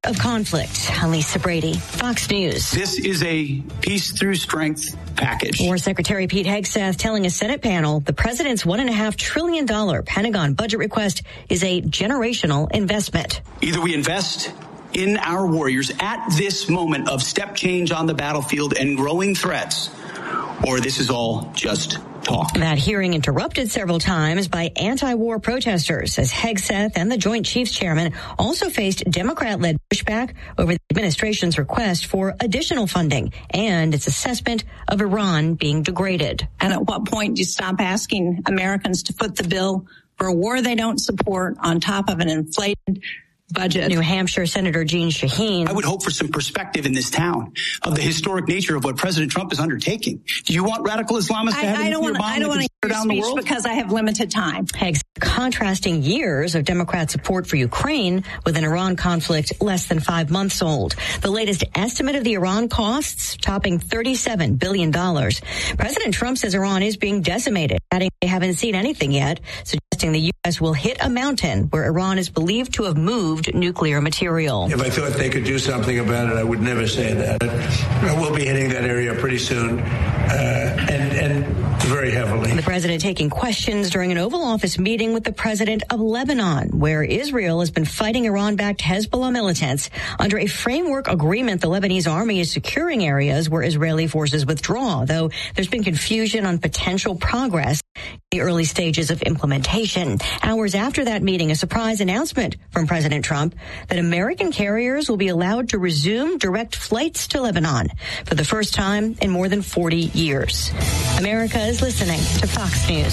of conflict. Lisa Brady, Fox News. This is a peace through strength package. War Secretary Pete Hegseth telling a Senate panel the president's $1.5 trillion Pentagon budget request is a generational investment. Either we invest in our warriors at this moment of step change on the battlefield and growing threats, or this is all just talk. That hearing interrupted several times by anti-war protesters as Hegseth and the Joint Chiefs Chairman also faced Democrat-led pushback over the administration's request for additional funding and its assessment of Iran being degraded. And at what point do you stop asking Americans to foot the bill for a war they don't support on top of an inflated budget? New Hampshire Senator Jeanne Shaheen. I would hope for some perspective in this town of the historic nature of what President Trump is undertaking. Do you want radical Islamists to have a nuclear bomb? I don't want to hear down the world because I have limited time. Hegseth contrasting years of Democrat support for Ukraine with an Iran conflict less than 5 months old. The latest estimate of the Iran costs topping $37 billion. President Trump says Iran is being decimated, adding they haven't seen anything yet, suggesting the U.S. will hit a mountain where Iran is believed to have moved nuclear material. If I thought they could do something about it, I would never say that. We'll be hitting that area pretty soon, and very heavily. The president taking questions during an Oval Office meeting with the president of Lebanon, where Israel has been fighting Iran-backed Hezbollah militants. Under a framework agreement, the Lebanese army is securing areas where Israeli forces withdraw, though there's been confusion on potential progress in the early stages of implementation. Hours after that meeting, a surprise announcement from President Trump that American carriers will be allowed to resume direct flights to Lebanon for the first time in more than 40 years. America is listening to Fox News.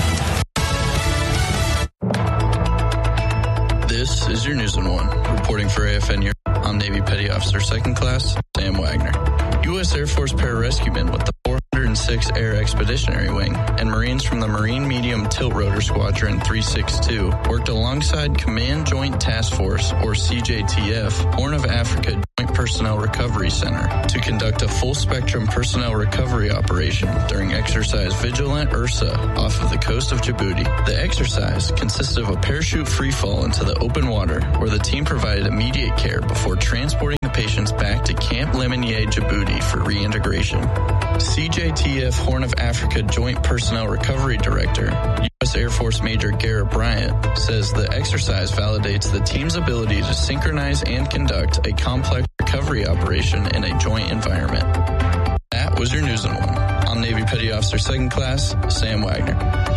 This is your News in One. Reporting for AFN Europe, I'm Navy Petty Officer 2nd Class Sam Wagner. U.S. Air Force pararescuemen with the 406 Air Expeditionary Wing and Marines from the Marine Medium Tilt Rotor Squadron 362 worked alongside Command Joint Task Force, or CJTF, Horn of Africa Joint Personnel Recovery Center to conduct a full-spectrum personnel recovery operation during exercise Vigilant Ursa off of the coast of Djibouti. The exercise consisted of a parachute freefall into the open water where the team provided immediate care before transporting the patients back to Camp Lemonnier, Djibouti for reintegration. CJTF Horn of Africa Joint Personnel Recovery Director, U.S. Air Force Major Garrett Bryant, says the exercise validates the team's ability to synchronize and conduct a complex recovery operation in a joint environment. That was your News in One. I'm Navy Petty Officer 2nd Class Sam Wagner.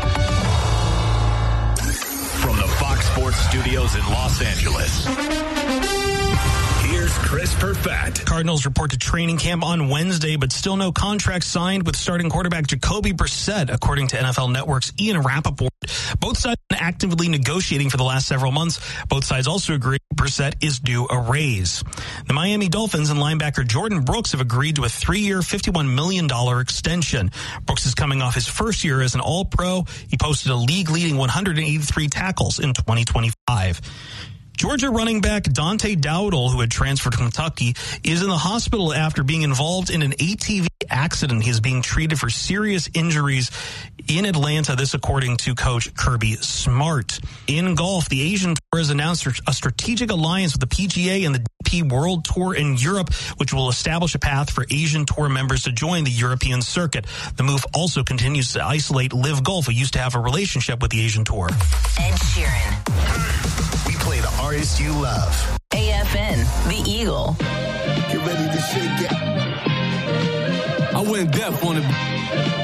From the Fox Sports Studios in Los Angeles, here's Chris Perfett. Cardinals report to training camp on Wednesday, but still no contract signed with starting quarterback Jacoby Brissett, according to NFL Network's Ian Rappaport. Both sides have been actively negotiating for the last several months. Both sides also agree Brissett is due a raise. The Miami Dolphins and linebacker Jordan Brooks have agreed to a 3-year, $51 million extension. Brooks is coming off his first year as an All-Pro. He posted a league-leading 183 tackles in 2025. Georgia running back Dante Dowdle, who had transferred to Kentucky, is in the hospital after being involved in an ATV accident. He is being treated for serious injuries in Atlanta, this according to coach Kirby Smart. In golf, the Asian Tour has announced a strategic alliance with the PGA and the DP World Tour in Europe, which will establish a path for Asian Tour members to join the European circuit. The move also continues to isolate Liv Golf, who used to have a relationship with the Asian Tour. Ed Sheeran. We play the artists you love. AFN, The Eagle. Get ready to shake it. I went deaf on it.